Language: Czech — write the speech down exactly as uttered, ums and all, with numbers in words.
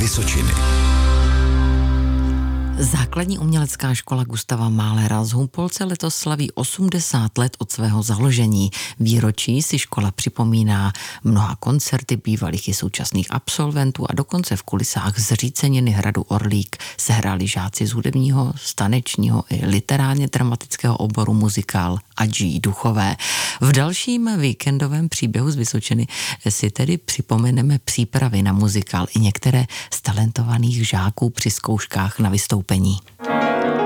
Vysočiny. Základní umělecká škola Gustava Mahlera z Humpolce letos slaví osmdesát let od svého založení. Výročí si škola připomíná mnoha koncerty bývalých i současných absolventů a dokonce v kulisách zříceniny hradu Orlík sehráli žáci z hudebního, stanečního i literárně dramatického oboru muzikál Adží Duchové. V dalším víkendovém příběhu z Vysočiny si tedy připomeneme přípravy na muzikál i některé z talentovaných žáků při zkouškách na vystoupení.